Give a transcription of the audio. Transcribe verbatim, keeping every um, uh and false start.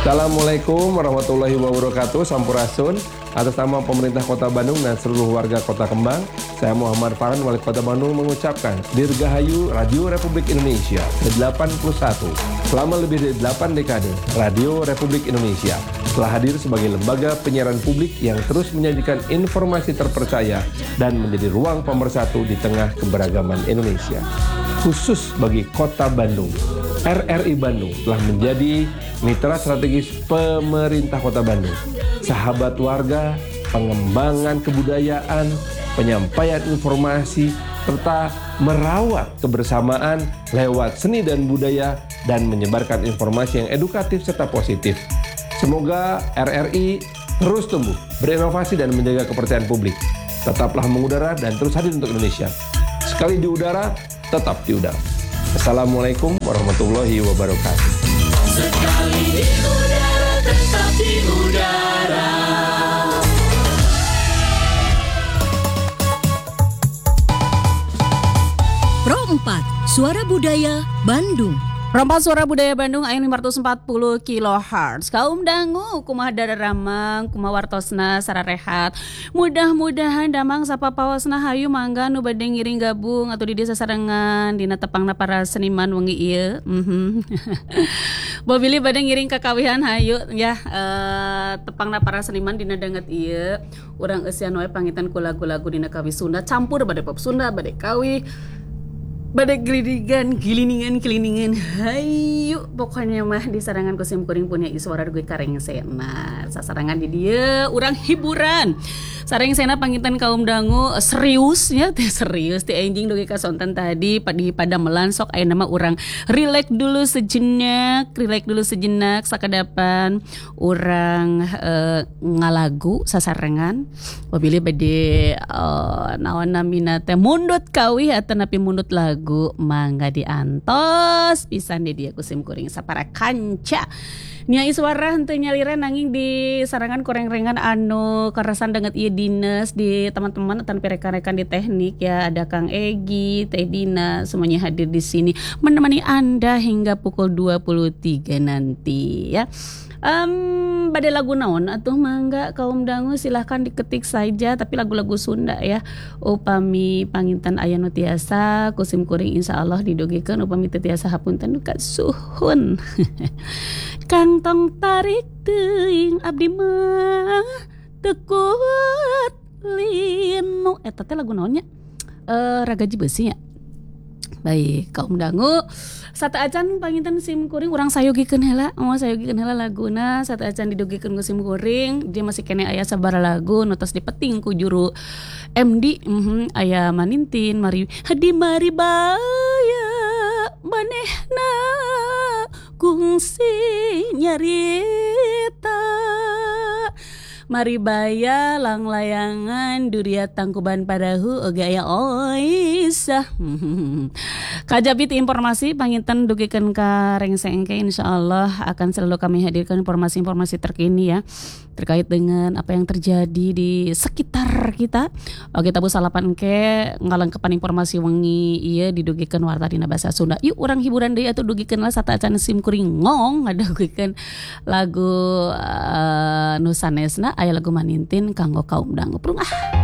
Assalamualaikum warahmatullahi wabarakatuh. Sampurasun. Atas nama pemerintah Kota Bandung dan seluruh warga Kota Kembang, saya Muhammad Farhan, Wali Kota Bandung, mengucapkan Dirgahayu Radio Republik Indonesia ke delapan puluh satu. Selama lebih dari delapan dekade, Radio Republik Indonesia telah hadir sebagai lembaga penyiaran publik yang terus menyajikan informasi terpercaya dan menjadi ruang pemersatu di tengah keberagaman Indonesia. Khusus bagi Kota Bandung, R R I Bandung telah menjadi mitra strategis pemerintah Kota Bandung, sahabat warga, pengembangan kebudayaan, penyampaian informasi, serta merawat kebersamaan lewat seni dan budaya dan menyebarkan informasi yang edukatif serta positif. Semoga R R I terus tumbuh, berinovasi dan menjaga kepercayaan publik. Tetaplah mengudara dan terus hadir untuk Indonesia. Sekali di udara, tetap di udara. Assalamualaikum warahmatullahi wabarakatuh. Sekali di udara, tetap di udara. Pro empat, Suara Budaya Bandung. Rompat Suara Budaya Bandung A M lima ratus empat puluh kilohertz. Kaum dangu kumaha dadaramang kumaha wartosna sararehat. Mudah-mudahan damang sapapawasna hayu mangga nu bade ngiring gabung atau di desa sarengan dina tepangna para seniman wengi ieu. Mhm. Bobili bade ngiring kakawihan hayu ya uh, tepangna para seniman dina danget ieu. Urang eusian wae pangitan ku lagu-lagu dina kawi Sunda campur bade pop Sunda bade kawi bade gelidigan, giliningan, keliningan. Hayu, pokoknya mah di sarangan kusim kuring punya iswara gue kareng sena. Sasarangan di dia, urang hiburan. Sareng sena pangitan kaum dangu serius ya, teh serius ti anjing doge kasontan tadi padi pada melansok aya nama urang rilek dulu sejenak, rilek dulu sejenak sakadapan urang uh, ngalagu sasarengan. Wabili bade uh, naon namina teh mundut kawih atanapi mundut lagu mangga diantos pisan di dia kusim kuring sapara kanca. Nya iswara henteu nyalira nanging di sarangan koreng-rengan anu karasan banget ieu dinas di teman-teman atan rekan-rekan di teknik ya, ada Kang Egi, Teh Dina, semuanya hadir di sini menemani Anda hingga pukul dua puluh tiga nanti ya. Um, badai lagu naon atuh mangga kaum dangu silahkan diketik saja, tapi lagu-lagu Sunda ya. Upami panginten aya nu tiasa kusim kuring insyaallah didogikeun, upami teu tiasa hapunten duka suhun. Kang tong tarik teuing abdi mah teu kuat linu eta teh lagu naonnya? Eh Ragaji Beusi nya. Baik, kaum dangu sata acan panginten sim kuring urang sayogikeun heula, moal sayogikeun heula laguna sata acan didogikeun ku sim kuring, dia masih kene aya sabaraha lagu nu tos dipeting ku juru M D, mhm aya manintin mari hadi mari baya manehna kungsi nyarita. Mari baya lang layangan duriat tangkuban padahu oge aya oisah. Kajabit informasi panginten dugikeun ka rengsengke insyaallah akan selalu kami hadirkan informasi-informasi terkini ya terkait dengan apa yang terjadi di sekitar kita. Oke tabu salapan ke ngalengkepan informasi wengi ieu didugikeun warta dina basa Sunda. Yuk urang hiburan deui atuh dugikeun lah sata acan sim kuring ngong ngadugikeun lagu uh, nu sanesna aya lagu manintin kanggo kaum dangu. Prung ah.